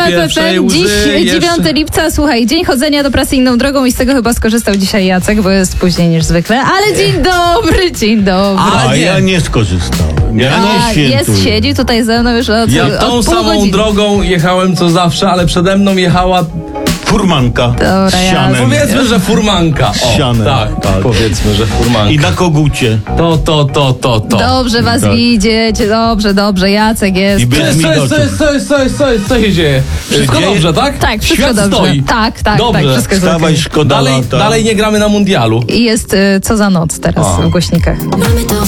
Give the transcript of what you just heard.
RMF FM. Dziś 9 lipca, słuchaj, dzień chodzenia do pracy inną drogą i z tego chyba skorzystał dzisiaj Jacek, bo jest później niż zwykle. Ale dzień dobry, dzień dobry. A ja nie skorzystałem. Ja nie świętuję. Siedzi tutaj ze mną już od Ja tą od pół samą godziny. drogą jechałem co zawsze, ale przede mną jechała, Furmanka Dobra, z sianem. powiedzmy, że furmanka. O, Sianem. tak, powiedzmy, że furmanka. I na kogucie. To. Dobrze was Tak. widzieć, dobrze, Jacek jest. I bez migotów. Co się dzieje? Wszystko Dzieje- dobrze, tak? Tak, wszystko Świat dobrze. stoi. Tak, Dobrze. wszystko jest Wstawaj, okej. szkoda lata. Dalej nie gramy na mundialu. I jest co za noc teraz O. w głośnikach. Mamy to